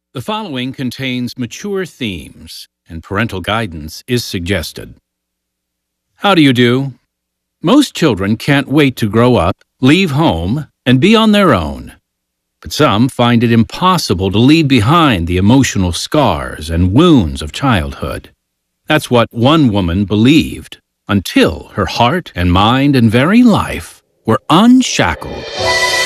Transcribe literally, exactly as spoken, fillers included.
The following contains mature themes, and parental guidance is suggested. How do you do? Most children can't wait to grow up, leave home, and be on their own. But some find it impossible to leave behind the emotional scars and wounds of childhood. That's what one woman believed, until her heart and mind and very life were unshackled.